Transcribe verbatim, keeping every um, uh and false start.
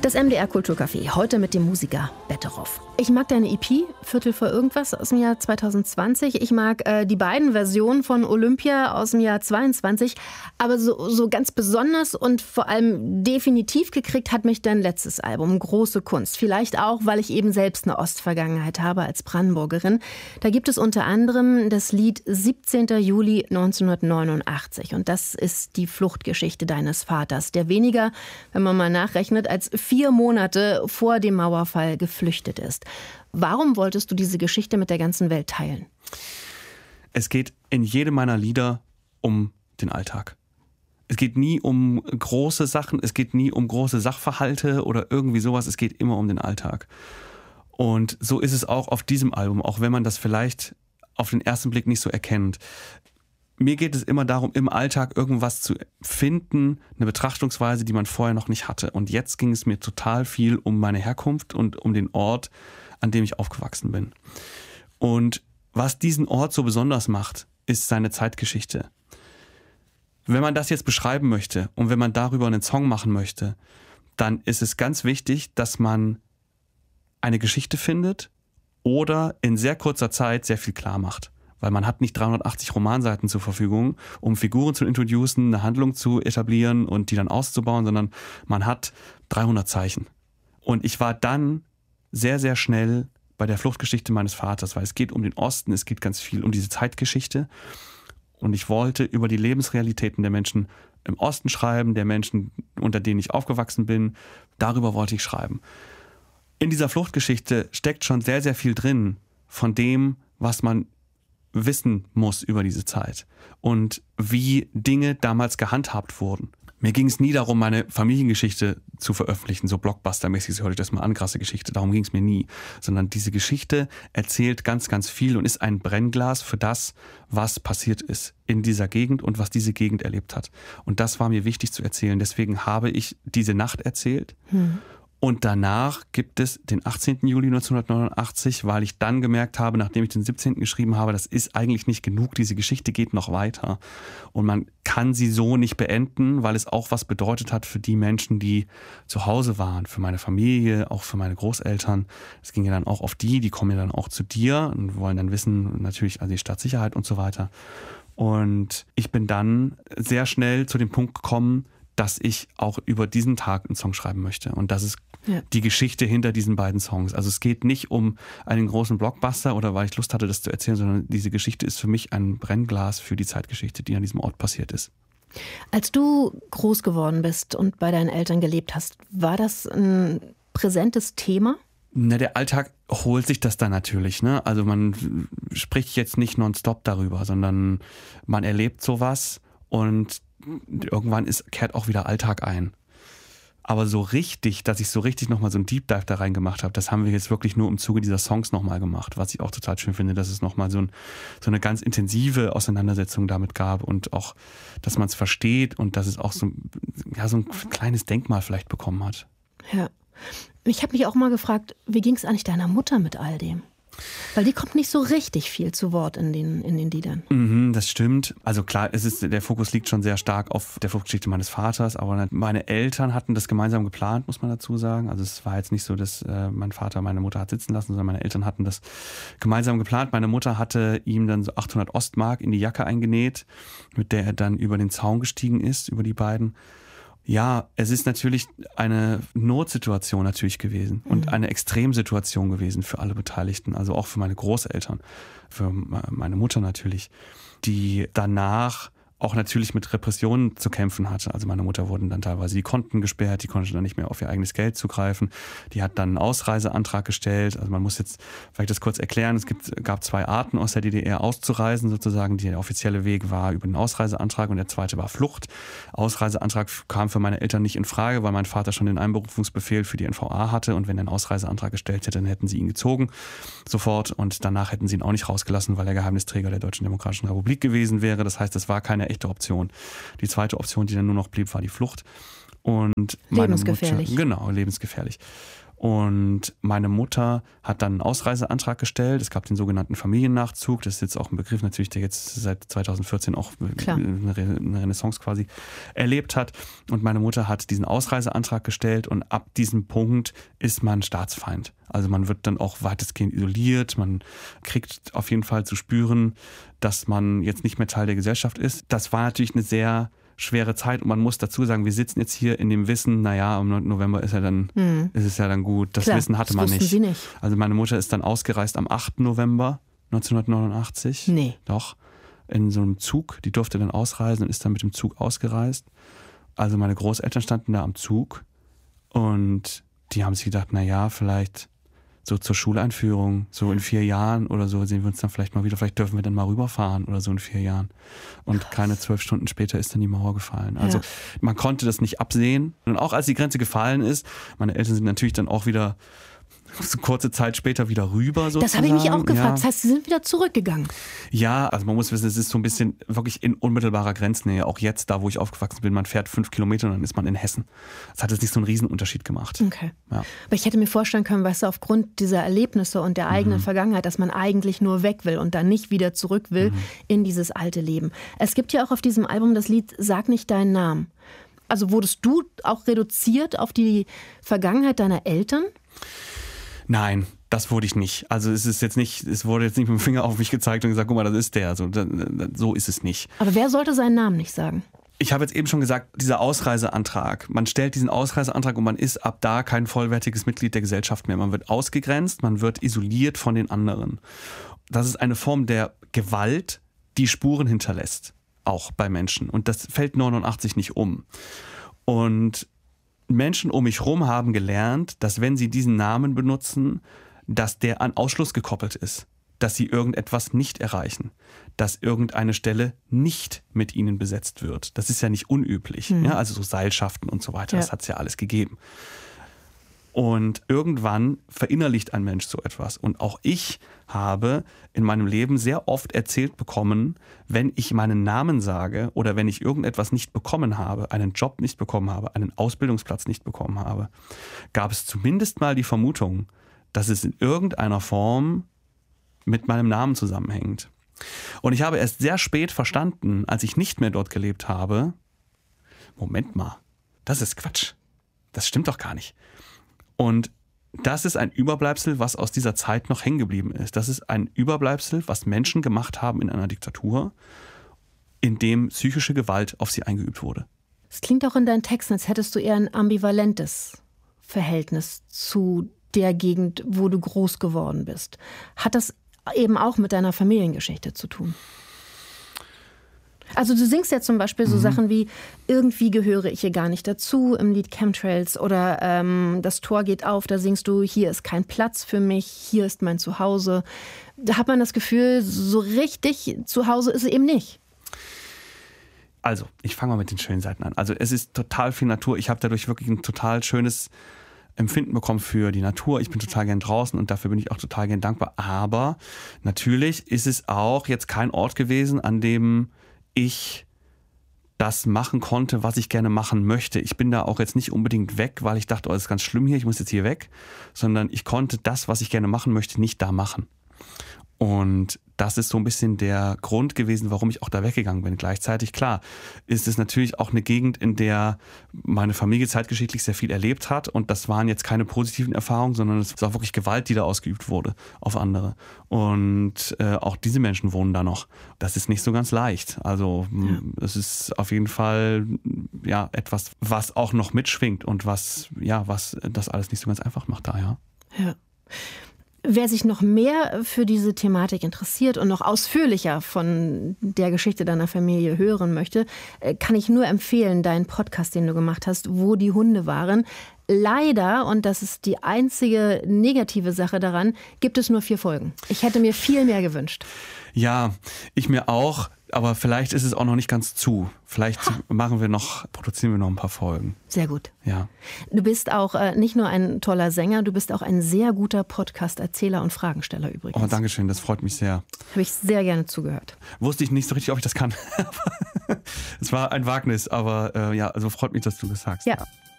Das M D R Kulturcafé, heute mit dem Musiker Betteroff. Ich mag deine E P, Viertel vor irgendwas, aus dem Jahr zwanzig zwanzig. Ich mag äh, die beiden Versionen von Olympia aus dem Jahr zweiundzwanzig. Aber so, so ganz besonders und vor allem definitiv gekriegt hat mich dein letztes Album, Große Kunst. Vielleicht auch, weil ich eben selbst eine Ostvergangenheit habe als Brandenburgerin. Da gibt es unter anderem das Lied siebzehnten Juli neunzehnhundertneunundachtzig. Und das ist die Fluchtgeschichte deines Vaters, der weniger, wenn man mal nachrechnet, als vier Monate vor dem Mauerfall geflüchtet ist. Warum wolltest du diese Geschichte mit der ganzen Welt teilen? Es geht in jedem meiner Lieder um den Alltag. Es geht nie um große Sachen, es geht nie um große Sachverhalte oder irgendwie sowas, es geht immer um den Alltag. Und so ist es auch auf diesem Album, auch wenn man das vielleicht auf den ersten Blick nicht so erkennt. Mir geht es immer darum, im Alltag irgendwas zu finden, eine Betrachtungsweise, die man vorher noch nicht hatte. Und jetzt ging es mir total viel um meine Herkunft und um den Ort, an dem ich aufgewachsen bin. Und was diesen Ort so besonders macht, ist seine Zeitgeschichte. Wenn man das jetzt beschreiben möchte und wenn man darüber einen Song machen möchte, dann ist es ganz wichtig, dass man eine Geschichte findet oder in sehr kurzer Zeit sehr viel klar macht. Weil man hat nicht dreihundertachtzig Romanseiten zur Verfügung, um Figuren zu introducen, eine Handlung zu etablieren und die dann auszubauen, sondern man hat dreihundert Zeichen. Und ich war dann sehr, sehr schnell bei der Fluchtgeschichte meines Vaters, weil es geht um den Osten, es geht ganz viel um diese Zeitgeschichte. Und ich wollte über die Lebensrealitäten der Menschen im Osten schreiben, der Menschen, unter denen ich aufgewachsen bin. Darüber wollte ich schreiben. In dieser Fluchtgeschichte steckt schon sehr, sehr viel drin von dem, was man wissen muss über diese Zeit und wie Dinge damals gehandhabt wurden. Mir ging es nie darum, meine Familiengeschichte zu veröffentlichen, so blockbustermäßig, so hört ich das mal an, krasse Geschichte, darum ging es mir nie. Sondern diese Geschichte erzählt ganz, ganz viel und ist ein Brennglas für das, was passiert ist in dieser Gegend und was diese Gegend erlebt hat. Und das war mir wichtig zu erzählen, deswegen habe ich diese Nacht erzählt. Hm. Und danach gibt es den achtzehnten Juli neunzehnhundertneunundachtzig, weil ich dann gemerkt habe, nachdem ich den siebzehnten geschrieben habe, das ist eigentlich nicht genug, diese Geschichte geht noch weiter. Und man kann sie so nicht beenden, weil es auch was bedeutet hat für die Menschen, die zu Hause waren, für meine Familie, auch für meine Großeltern. Es ging ja dann auch auf die, die kommen ja dann auch zu dir und wollen dann wissen, natürlich also die Staatssicherheit und so weiter. Und ich bin dann sehr schnell zu dem Punkt gekommen, dass ich auch über diesen Tag einen Song schreiben möchte. Und das ist ja die Geschichte hinter diesen beiden Songs. Also es geht nicht um einen großen Blockbuster oder weil ich Lust hatte, das zu erzählen, sondern diese Geschichte ist für mich ein Brennglas für die Zeitgeschichte, die an diesem Ort passiert ist. Als du groß geworden bist und bei deinen Eltern gelebt hast, war das ein präsentes Thema? Na, der Alltag holt sich das dann natürlich, ne? Also man spricht jetzt nicht nonstop darüber, sondern man erlebt sowas und irgendwann ist, kehrt auch wieder Alltag ein. Aber so richtig, dass ich so richtig nochmal so einen Deep Dive da rein gemacht habe, das haben wir jetzt wirklich nur im Zuge dieser Songs nochmal gemacht, was ich auch total schön finde, dass es nochmal so, ein, so eine ganz intensive Auseinandersetzung damit gab und auch, dass man es versteht und dass es auch so, ja, so ein kleines Denkmal vielleicht bekommen hat. Ja. Ich habe mich auch mal gefragt, wie ging es eigentlich deiner Mutter mit all dem? Weil die kommt nicht so richtig viel zu Wort in den, in den Liedern. Mhm, das stimmt. Also klar, es ist, der Fokus liegt schon sehr stark auf der Fluchtgeschichte meines Vaters, aber meine Eltern hatten das gemeinsam geplant, muss man dazu sagen. Also es war jetzt nicht so, dass äh, mein Vater meine Mutter hat sitzen lassen, sondern meine Eltern hatten das gemeinsam geplant. Meine Mutter hatte ihm dann so achthundert Ostmark in die Jacke eingenäht, mit der er dann über den Zaun gestiegen ist, über die beiden. Ja, es ist natürlich eine Notsituation natürlich gewesen und eine Extremsituation gewesen für alle Beteiligten, also auch für meine Großeltern, für meine Mutter natürlich, die danach auch natürlich mit Repressionen zu kämpfen hatte. Also meine Mutter wurden dann teilweise die Konten gesperrt, die konnte dann nicht mehr auf ihr eigenes Geld zugreifen. Die hat dann einen Ausreiseantrag gestellt. Also man muss jetzt vielleicht das kurz erklären. Es gibt, gab zwei Arten aus der D D R auszureisen sozusagen. Der offizielle Weg war über den Ausreiseantrag und der zweite war Flucht. Ausreiseantrag kam für meine Eltern nicht in Frage, weil mein Vater schon den Einberufungsbefehl für die N V A hatte und wenn er einen Ausreiseantrag gestellt hätte, dann hätten sie ihn gezogen sofort und danach hätten sie ihn auch nicht rausgelassen, weil er Geheimnisträger der Deutschen Demokratischen Republik gewesen wäre. Das heißt, es war keine echte Option. Die zweite Option, die dann nur noch blieb, war die Flucht. Und meine lebensgefährlich. Mutter, genau, lebensgefährlich. Und meine Mutter hat dann einen Ausreiseantrag gestellt. Es gab den sogenannten Familiennachzug. Das ist jetzt auch ein Begriff natürlich, der jetzt seit zweitausendvierzehn auch Klar. eine Renaissance quasi erlebt hat. Und meine Mutter hat diesen Ausreiseantrag gestellt und ab diesem Punkt ist man Staatsfeind. Also man wird dann auch weitestgehend isoliert. Man kriegt auf jeden Fall zu spüren, dass man jetzt nicht mehr Teil der Gesellschaft ist. Das war natürlich eine sehr schwere Zeit und man muss dazu sagen, wir sitzen jetzt hier in dem Wissen, naja, am neunten November ist ja dann, mhm. ist es ja dann gut. Das Klar, Wissen hatte das man nicht. Sie nicht. Also meine Mutter ist dann ausgereist am achten November neunzehnhundertneunundachtzig. Nee. Doch. In so einem Zug. Die durfte dann ausreisen und ist dann mit dem Zug ausgereist. Also meine Großeltern standen da am Zug und die haben sich gedacht, naja, vielleicht so zur Schuleinführung, so in vier Jahren oder so sehen wir uns dann vielleicht mal wieder, vielleicht dürfen wir dann mal rüberfahren oder so in vier Jahren. Und Krass. keine zwölf Stunden später ist dann die Mauer gefallen. Also ja. man konnte das nicht absehen. Und auch als die Grenze gefallen ist, meine Eltern sind natürlich dann auch wieder so kurze Zeit später wieder rüber sozusagen. Das habe ich mich auch gefragt. Ja. Das heißt, sie sind wieder zurückgegangen. Ja, also man muss wissen, es ist so ein bisschen wirklich in unmittelbarer Grenznähe. Auch jetzt, da wo ich aufgewachsen bin, man fährt fünf Kilometer und dann ist man in Hessen. Das hat jetzt nicht so einen Riesenunterschied gemacht. Okay. Ja. Aber ich hätte mir vorstellen können, weißt du, aufgrund dieser Erlebnisse und der eigenen mhm. Vergangenheit, dass man eigentlich nur weg will und dann nicht wieder zurück will mhm. in dieses alte Leben. Es gibt ja auch auf diesem Album das Lied Sag nicht deinen Namen. Also wurdest du auch reduziert auf die Vergangenheit deiner Eltern? Nein, das wurde ich nicht. Also es ist jetzt nicht, es wurde jetzt nicht mit dem Finger auf mich gezeigt und gesagt, guck mal, das ist der. So, so ist es nicht. Aber wer sollte seinen Namen nicht sagen? Ich habe jetzt eben schon gesagt, dieser Ausreiseantrag. Man stellt diesen Ausreiseantrag und man ist ab da kein vollwertiges Mitglied der Gesellschaft mehr. Man wird ausgegrenzt, man wird isoliert von den anderen. Das ist eine Form der Gewalt, die Spuren hinterlässt, auch bei Menschen. Und das fällt neunundachtzig nicht um. Und Menschen um mich herum haben gelernt, dass wenn sie diesen Namen benutzen, dass der an Ausschluss gekoppelt ist, dass sie irgendetwas nicht erreichen, dass irgendeine Stelle nicht mit ihnen besetzt wird. Das ist ja nicht unüblich, mhm. ja, also so Seilschaften und so weiter, ja. das hat es ja alles gegeben. Und irgendwann verinnerlicht ein Mensch so etwas. Und auch ich habe in meinem Leben sehr oft erzählt bekommen, wenn ich meinen Namen sage oder wenn ich irgendetwas nicht bekommen habe, einen Job nicht bekommen habe, einen Ausbildungsplatz nicht bekommen habe, gab es zumindest mal die Vermutung, dass es in irgendeiner Form mit meinem Namen zusammenhängt. Und ich habe erst sehr spät verstanden, als ich nicht mehr dort gelebt habe, Moment mal, das ist Quatsch. Das stimmt doch gar nicht. Und das ist ein Überbleibsel, was aus dieser Zeit noch hängen geblieben ist. Das ist ein Überbleibsel, was Menschen gemacht haben in einer Diktatur, in dem psychische Gewalt auf sie eingeübt wurde. Es klingt auch in deinen Texten, als hättest du eher ein ambivalentes Verhältnis zu der Gegend, wo du groß geworden bist. Hat das eben auch mit deiner Familiengeschichte zu tun? Also du singst ja zum Beispiel so mhm. Sachen wie irgendwie gehöre ich hier gar nicht dazu im Lied Chemtrails oder ähm, das Tor geht auf, da singst du, hier ist kein Platz für mich, hier ist mein Zuhause. Da hat man das Gefühl, so richtig zu Hause ist es eben nicht. Also, ich fange mal mit den schönen Seiten an. Also es ist total viel Natur. Ich habe dadurch wirklich ein total schönes Empfinden bekommen für die Natur. Ich bin total gern draußen und dafür bin ich auch total gern dankbar. Aber natürlich ist es auch jetzt kein Ort gewesen, an dem ich das machen konnte, was ich gerne machen möchte. Ich bin da auch jetzt nicht unbedingt weg, weil ich dachte, oh, das ist ganz schlimm hier, ich muss jetzt hier weg, sondern ich konnte das, was ich gerne machen möchte, nicht da machen. Und das ist so ein bisschen der Grund gewesen, warum ich auch da weggegangen bin. Gleichzeitig, klar, ist es natürlich auch eine Gegend, in der meine Familie zeitgeschichtlich sehr viel erlebt hat. Und das waren jetzt keine positiven Erfahrungen, sondern es war wirklich Gewalt, die da ausgeübt wurde auf andere. Und äh, auch diese Menschen wohnen da noch. Das ist nicht so ganz leicht. Also es ja. ist auf jeden Fall ja etwas, was auch noch mitschwingt und was, ja, was das alles nicht so ganz einfach macht da, ja. Ja. Wer sich noch mehr für diese Thematik interessiert und noch ausführlicher von der Geschichte deiner Familie hören möchte, kann ich nur empfehlen, deinen Podcast, den du gemacht hast, Wo die Hunde waren. Leider, und das ist die einzige negative Sache daran, gibt es nur vier Folgen. Ich hätte mir viel mehr gewünscht. Ja, ich mir auch. aber vielleicht ist es auch noch nicht ganz zu. Vielleicht ha. machen wir noch, produzieren wir noch ein paar Folgen. Sehr gut. Ja. Du bist auch äh, nicht nur ein toller Sänger, du bist auch ein sehr guter Podcast-Erzähler und Fragensteller übrigens. Oh, danke schön, das freut mich sehr. Habe ich sehr gerne zugehört. Wusste ich nicht so richtig, ob ich das kann. Es war ein Wagnis, aber äh, ja, also freut mich, dass du das sagst. Ja.